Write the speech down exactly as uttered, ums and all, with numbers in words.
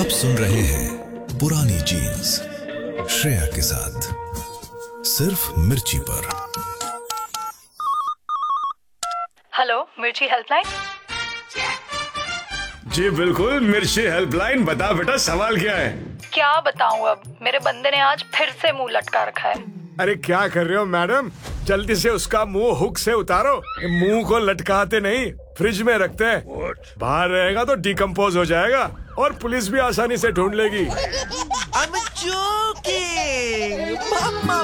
आप सुन रहे हैं पुरानी जीन्स श्रेया के साथ सिर्फ मिर्ची पर। हेलो, मिर्ची हेल्पलाइन। जी बिल्कुल, मिर्ची हेल्पलाइन। बता बेटा, सवाल क्या है? क्या बताऊं, अब मेरे बंदे ने आज फिर से मुंह लटका रखा है। अरे क्या कर रहे हो मैडम? जल्दी से उसका मुंह हुक से उतारो। मुंह को लटकाते नहीं, फ्रिज में रखते हैं। बाहर रहेगा तो डिकम्पोज हो जाएगा और पुलिस भी आसानी से ढूंढ लेगी। I'm joking! Mama